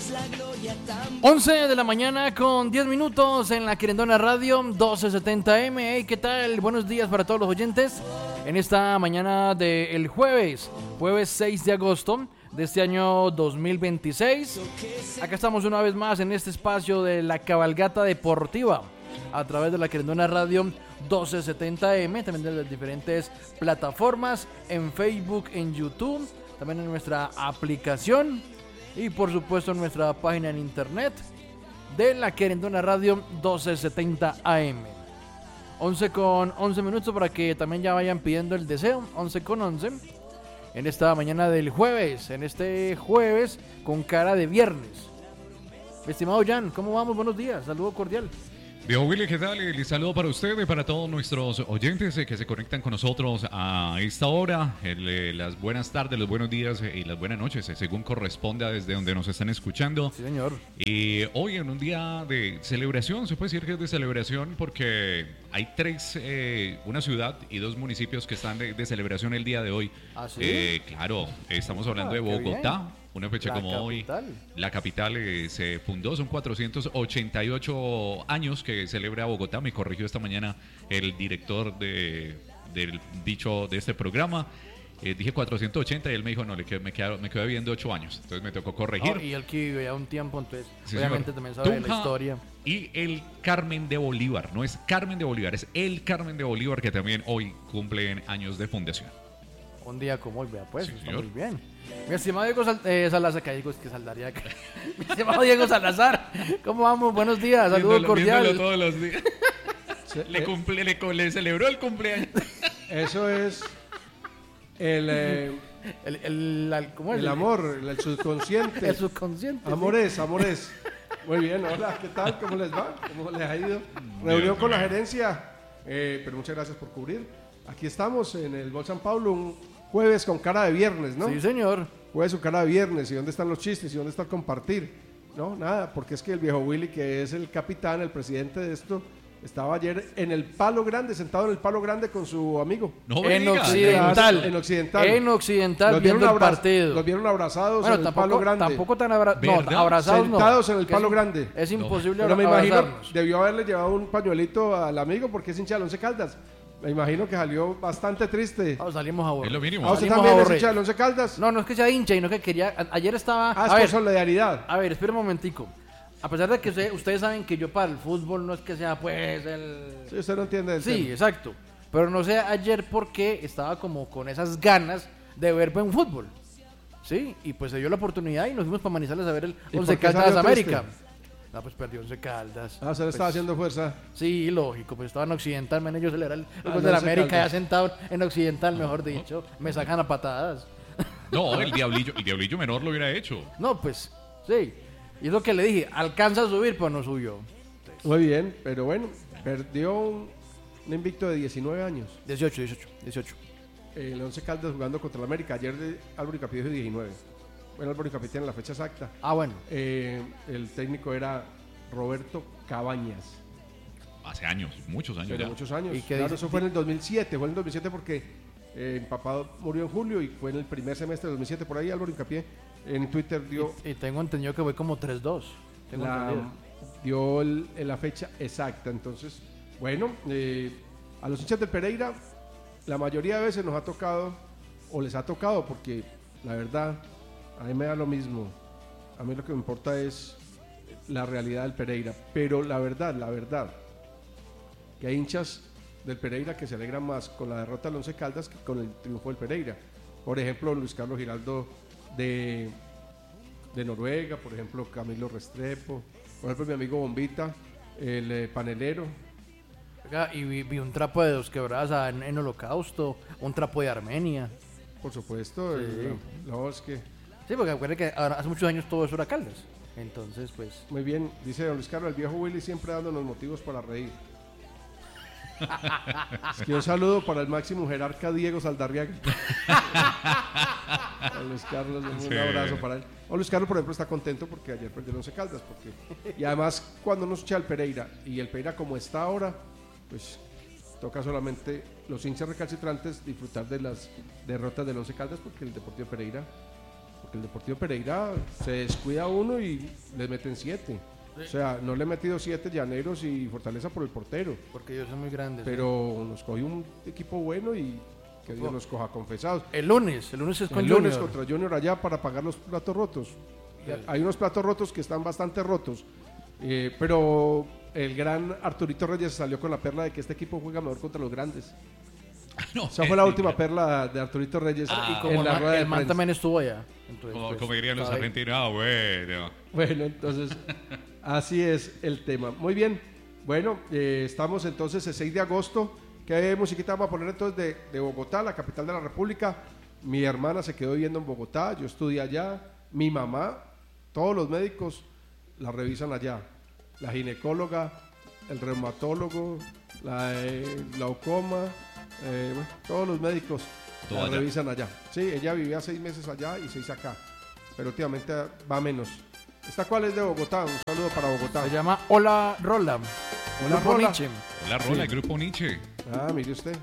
11 de la mañana con 10 minutos en la Querendona Radio 1270M. Hey, ¿qué tal? Buenos días para todos los oyentes en esta mañana del jueves 6 de agosto de este año 2026. Acá estamos una vez más en este espacio de la cabalgata deportiva a través de la Querendona Radio 1270M, también de las diferentes plataformas, en Facebook, en YouTube, también en nuestra aplicación y por supuesto en nuestra página en internet de la Querendona Radio 1270 AM. 11 con 11 minutos para que también ya vayan pidiendo el deseo. 11 con 11 en esta mañana del jueves, en este jueves con cara de viernes. Estimado Jan, ¿cómo vamos? Buenos días, saludo cordial. Viejo Willy, ¿qué tal? El saludo para usted y para todos nuestros oyentes que se conectan con nosotros a esta hora. Las buenas tardes, los buenos días y las buenas noches, según corresponda desde donde nos están escuchando. Sí, señor. Y hoy en un día de celebración, se puede decir que es de celebración porque hay una ciudad y 2 municipios que están de celebración el día de hoy. ¿Ah, sí? Claro, estamos hablando de Bogotá. Bien. Una fecha como capital. hoy, la capital se fundó, son 488 años que celebra Bogotá. Me corrigió esta mañana el director de este programa. Dije 480 y él me dijo, no, me quedé viendo 8 años. Entonces me tocó corregir. Y él que vive ya un tiempo, entonces Sí, obviamente señor. también sabe Tunja la historia. Y el Carmen de Bolívar, no es Carmen de Bolívar, es el Carmen de Bolívar que también hoy cumplen años de fundación. Un día como hoy, vea pues, Sí, está señor. muy bien. Mi estimado Diego Salazar, que digo, es que Saldaría. Mi estimado Diego Salazar, ¿cómo vamos? Buenos días, saludo cordial. Viéndolo todos los días. Le celebró el cumpleaños. Eso es ¿Cómo es? el amor, el subconsciente. El subconsciente. Amores. Muy bien, hola, ¿qué tal? ¿Cómo les va? ¿Cómo les ha ido? Reunión con la gerencia, pero muchas gracias por cubrir. Aquí estamos en el Gol San Pablo, un jueves con cara de viernes, ¿no? Sí, señor. Jueves con cara de viernes, ¿y dónde están los chistes? ¿Y dónde está el compartir? No, nada, porque es que el viejo Willy, que es el capitán, el presidente de esto, estaba ayer en el Palo Grande, sentado en el Palo Grande con su amigo. No me En digas. Occidental. En Occidental. En Occidental, Los vieron viendo el partido. Los vieron abrazados Bueno, en el Palo Grande. tampoco tan abrazados. ¿Verdad? No, abrazados no. Sentados en el Que Palo Grande. Es imposible Pero me imagino, abrazarnos. debió haberle llevado un pañuelito al amigo porque es hincha del Once Caldas. Me imagino que salió bastante triste. Salimos a borrar. Es lo mínimo. ¿A usted salimos también a es borrar. hincha del Once Caldas? No es que sea hincha, sino que quería. Ayer estaba. Es a por ver, solidaridad. a ver, espera un momentico. A pesar de que ustedes saben que yo para el fútbol no es que sea pues el... Sí, usted no entiende del Sí, tema. exacto. Pero no sé ayer por qué estaba como con esas ganas de ver buen fútbol. Sí, y pues se dio la oportunidad y nos fuimos para Manizales a ver el ¿Y Once por qué Caldas salió América. triste? No, pues perdió Once Caldas. Ah, se le Pues, estaba haciendo fuerza. Sí, lógico, pues estaba en Occidental, man, ellos era el Ah, gol no, de la Once América ya Caldas. sentado en Occidental, mejor dicho. Me sacan a patadas. No, el diablillo menor lo hubiera hecho. No, pues, sí. Y es lo que le dije, alcanza a subir, pero no subió. Muy bien, pero bueno, perdió un invicto de 19 años. 18. El Once Caldas jugando contra el América. Ayer de Álvaro Incapié dijo 19. Bueno, Álvaro Incapié tiene la fecha exacta. Ah, bueno. El técnico era Roberto Cabañas. Hace años, muchos años Pero ya. muchos años. ¿Y qué Claro, dice? eso fue en el 2007. Fue en el 2007 porque papá murió en julio y fue en el primer semestre del 2007. Por ahí Álvaro Incapié en Twitter dio Y tengo entendido que fue como 3-2. Tengo entendido. la fecha exacta. Entonces, bueno, a los hinchas del Pereira, la mayoría de veces nos ha tocado, o les ha tocado, porque la verdad, a mí me da lo mismo. A mí lo que me importa es la realidad del Pereira. Pero la verdad, que hay hinchas del Pereira que se alegran más con la derrota del Once Caldas que con el triunfo del Pereira. Por ejemplo, Luis Carlos Giraldo de Noruega, por ejemplo, Camilo Restrepo, por ejemplo, mi amigo Bombita, el panelero. Oiga, y vi un trapo de Dos Quebradas en Holocausto, un trapo de Armenia. Por supuesto, Sí. no, es que Sí, porque acuérdense que ahora, hace muchos años todo eso era Caldas. Entonces, pues... muy bien, dice don Luis Carlos, el viejo Willy siempre dándonos motivos para reír. Es que un saludo para el máximo jerarca Diego Saldarriaga. Don Luis Carlos, un Sí. abrazo para él. Don Luis Carlos, por ejemplo, está contento porque ayer perdió el Once Caldas. Y además, cuando nos echa el Pereira, y el Pereira como está ahora, pues toca solamente los hinchas recalcitrantes disfrutar de las derrotas del Once Caldas, porque el Deportivo Pereira porque el Deportivo Pereira se descuida uno y le meten 7. O sea, no le he metido 7 Llaneros y Fortaleza por el portero. Porque ellos son muy grandes. Pero nos cogió un equipo bueno y que Dios nos coja confesados. El lunes es con El Junior. lunes contra Junior allá para pagar los platos rotos. Hay unos platos rotos que están bastante rotos. Pero el gran Arturito Reyes salió con la perla de que este equipo juega mejor contra los grandes. No, Esa fue la última perla de Arturito Reyes Y como en la rueda de el man prensa. también estuvo allá. Entonces, pues, como dirían los estaba ahí. argentinos, bueno. Bueno, entonces, así es el tema. Muy bien. Bueno, estamos entonces el 6 de agosto. ¿Qué musiquita vamos a poner entonces de Bogotá, la capital de la República? Mi hermana se quedó viviendo en Bogotá, yo estudié allá. Mi mamá, todos los médicos la revisan allá. La ginecóloga, el reumatólogo, la glaucoma, bueno, todos los médicos Todo la allá. revisan allá. Sí, ella vivía 6 meses allá y 6 acá, pero últimamente va menos. ¿Esta cuál es de Bogotá? Un saludo para Bogotá. Se llama Hola Rola. Hola, Grupo Rola. Nietzsche. Hola, Rola, el grupo Nietzsche. Ah, mire usted.